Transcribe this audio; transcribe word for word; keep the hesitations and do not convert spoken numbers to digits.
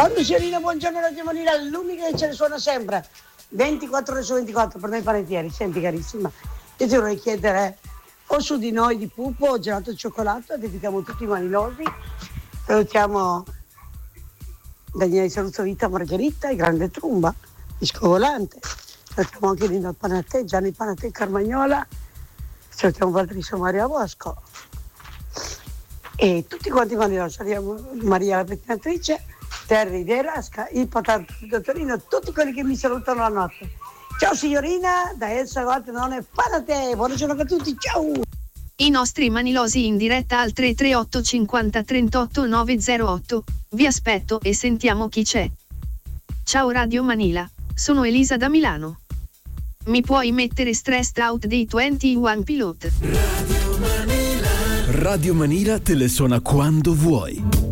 Buongiorno signorina, buongiorno Radio Manila, l'unica che ce ne suona sempre, ventiquattro ore su ventiquattro per noi panettieri. Senti carissima, io ti vorrei chiedere o su di noi di Pupo o gelato di cioccolato, dedichiamo tutti i manilosi, salutiamo Daniele Saluzzo Vita, Margherita, il grande Trumba, Disco Volante, salutiamo anche Nino Panatè, Gianni Panatè, Carmagnola, salutiamo Patrizio Maria Bosco e tutti quanti i manilosi, salutiamo Maria la pettinatrice, Terry De Rasca, il Patato di Dottorino, tutti quelli che mi salutano la notte. Ciao signorina, da Elsa Guardia non è Panatè, buongiorno a tutti, ciao! I nostri manilosi in diretta al tre tre otto cinquanta trentotto novecentotto, vi aspetto e sentiamo chi c'è. Ciao Radio Manila, sono Elisa da Milano. Mi puoi mettere Stressed Out dei ventuno Pilot? Radio Manila. Radio Manila te le suona quando vuoi.